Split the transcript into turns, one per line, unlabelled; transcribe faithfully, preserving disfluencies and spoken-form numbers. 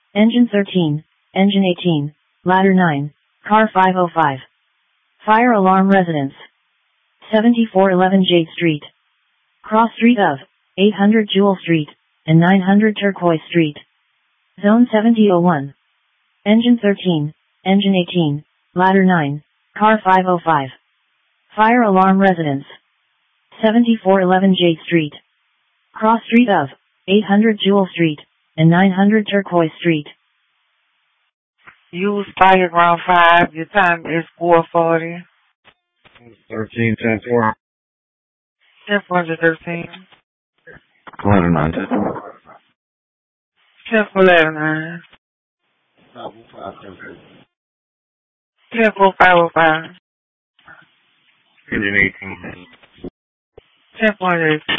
Engine thirteen, Engine eighteen, Ladder nine, Car five oh five. Fire alarm residence. seventy-four eleven Jade Street. Cross Street of eight hundred Jewel Street and nine hundred Turquoise Street. Zone seventy oh one. Engine thirteen, Engine eighteen, Ladder nine, Car five oh five. Fire alarm residence. seventy-four eleven Jade Street. Cross Street of eight hundred Jewel Street and nine hundred Turquoise Street.
Use fire ground five. Your time is four forty.
Thirteen ten four.
Ten four thirteen.
Ladder nine.
Ten four ladder nine. Ten four five oh five.
Engine eighteen.
Ten four eight.